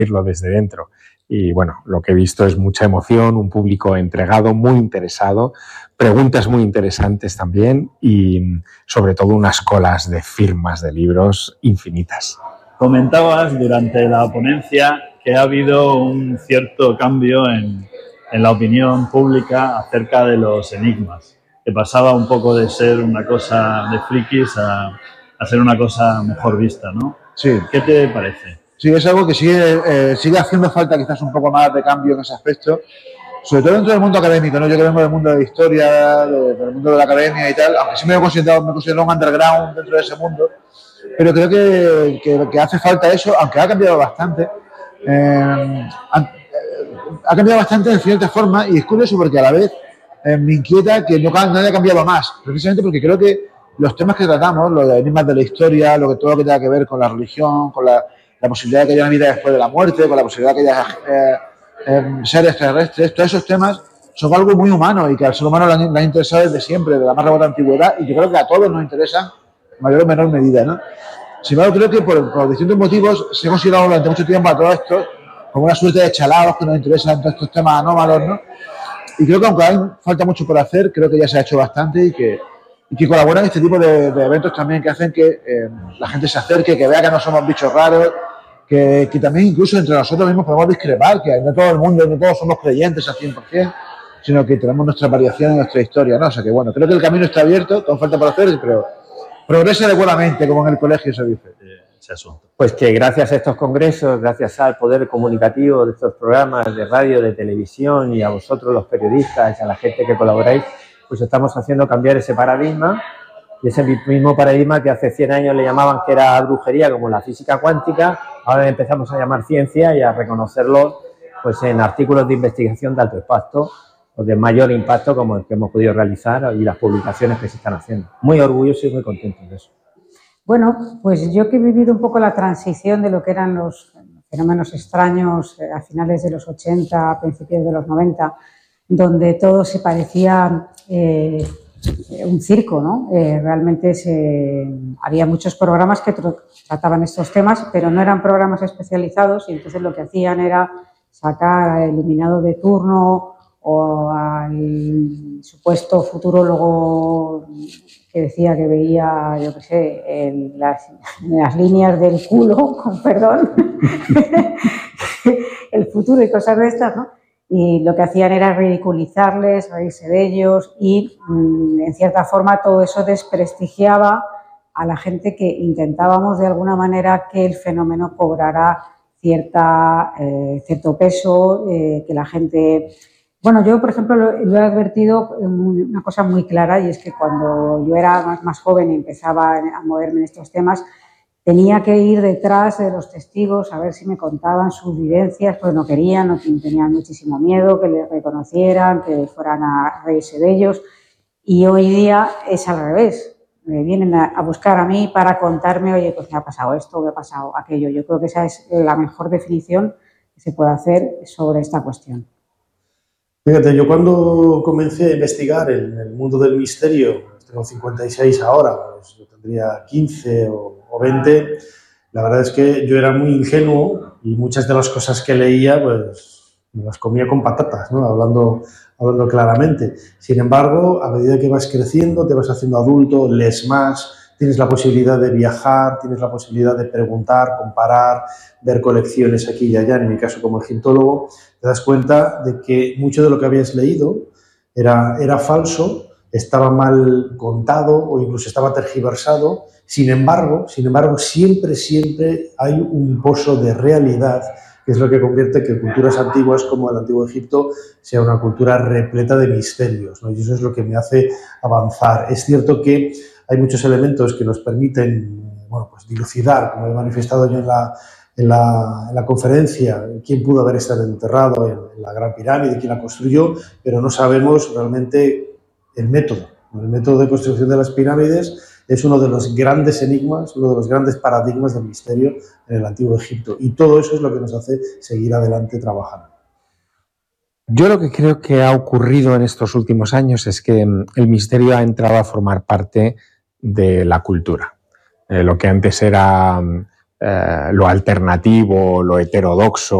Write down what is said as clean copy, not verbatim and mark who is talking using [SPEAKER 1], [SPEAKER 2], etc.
[SPEAKER 1] irlo desde dentro. Y bueno, lo que he visto es mucha emoción, un público entregado, muy interesado, preguntas muy interesantes también y sobre todo unas colas de firmas de libros infinitas.
[SPEAKER 2] Comentabas durante la ponencia que ha habido un cierto cambio en la opinión pública acerca de los enigmas, que pasaba un poco de ser una cosa de frikis a ser una cosa mejor vista, ¿no?
[SPEAKER 3] Sí.
[SPEAKER 2] ¿Qué te parece?
[SPEAKER 3] Sí, es algo que sigue haciendo falta quizás un poco más de cambio en ese aspecto, sobre todo dentro del mundo académico, ¿no? Yo que vengo del mundo de la historia, del mundo de la academia y tal, aunque sí me considero un underground dentro de ese mundo, pero creo que hace falta eso, aunque ha cambiado bastante. Ha cambiado bastante de cierta forma y es curioso porque a la vez me inquieta que no haya cambiado más, precisamente porque creo que los temas que tratamos, los enigmas de la historia, todo lo que tenga que ver con la religión, con la posibilidad de que haya una vida después de la muerte, con la posibilidad de que haya seres extraterrestres, todos esos temas son algo muy humano y que al ser humano le han interesado desde siempre, de la más remota antigüedad, y yo creo que a todos nos interesan en mayor o menor medida, ¿no? Sin embargo, creo que por distintos motivos se ha considerado durante mucho tiempo a todo esto como una suerte de chalados que nos interesan todos estos temas anómalos, ¿no? Y creo que aunque hay falta mucho por hacer, creo que ya se ha hecho bastante y que colaboran este tipo de eventos también que hacen que la gente se acerque, que vea que no somos bichos raros, que también incluso entre nosotros mismos podemos discrepar, que no todo el mundo, no todos somos creyentes al 100%, sino que tenemos nuestra variación y nuestra historia, ¿no? O sea que bueno, creo que el camino está abierto, todo falta por hacer, pero progresa adecuadamente, como en el colegio se dice.
[SPEAKER 2] Ese asunto.
[SPEAKER 4] Pues que gracias a estos congresos, gracias al poder comunicativo de estos programas de radio, de televisión y a vosotros los periodistas y a la gente que colaboráis, pues estamos haciendo cambiar ese paradigma, y ese mismo paradigma que hace 100 años le llamaban que era brujería, como la física cuántica, ahora empezamos a llamar ciencia y a reconocerlo pues en artículos de investigación de alto impacto o de mayor impacto como el que hemos podido realizar y las publicaciones que se están haciendo. Muy orgullosos y muy contentos de eso.
[SPEAKER 5] Bueno, pues yo que he vivido un poco la transición de lo que eran los fenómenos extraños a finales de los 80, a principios de los 90, donde todo se parecía un circo, ¿no? Realmente había muchos programas que trataban estos temas, pero no eran programas especializados y entonces lo que hacían era sacar al iluminado de turno o al supuesto futurólogo que decía que veía, yo qué sé, en las líneas del culo, con perdón, el futuro y cosas de estas, ¿no? Y lo que hacían era ridiculizarles, reírse de ellos y, en cierta forma, todo eso desprestigiaba a la gente que intentábamos de alguna manera que el fenómeno cobrara cierto peso, que la gente... Bueno, yo, por ejemplo, lo he advertido una cosa muy clara y es que cuando yo era más joven y empezaba a moverme en estos temas, tenía que ir detrás de los testigos a ver si me contaban sus vivencias, pues no querían, no tenían muchísimo miedo que les reconocieran, que fueran a reírse de ellos. Y hoy día es al revés. Me vienen a buscar a mí para contarme, oye, pues me ha pasado esto, me ha pasado aquello. Yo creo que esa es la mejor definición que se puede hacer sobre esta cuestión.
[SPEAKER 6] Fíjate, yo cuando comencé a investigar en el mundo del misterio, tengo 56 ahora, pues yo tendría 15 o 20, la verdad es que yo era muy ingenuo y muchas de las cosas que leía pues me las comía con patatas, ¿no? Hablando claramente. Sin embargo, a medida que vas creciendo, te vas haciendo adulto, lees más, tienes la posibilidad de viajar, tienes la posibilidad de preguntar, comparar, ver colecciones aquí y allá, en mi caso como egiptólogo, te das cuenta de que mucho de lo que habías leído era falso, estaba mal contado o incluso estaba tergiversado. Sin embargo, siempre hay un pozo de realidad, que es lo que convierte que culturas antiguas como el Antiguo Egipto sea una cultura repleta de misterios, ¿no? Y eso es lo que me hace avanzar. Es cierto que hay muchos elementos que nos permiten, bueno, pues dilucidar, como he manifestado yo en la conferencia, quién pudo haber estado enterrado en la Gran Pirámide, quién la construyó, pero no sabemos realmente el método. El método de construcción de las pirámides es uno de los grandes enigmas, uno de los grandes paradigmas del misterio en el Antiguo Egipto. Y todo eso es lo que nos hace seguir adelante trabajando.
[SPEAKER 1] Yo lo que creo que ha ocurrido en estos últimos años es que el misterio ha entrado a formar parte de la cultura. Lo que antes era lo alternativo, lo heterodoxo,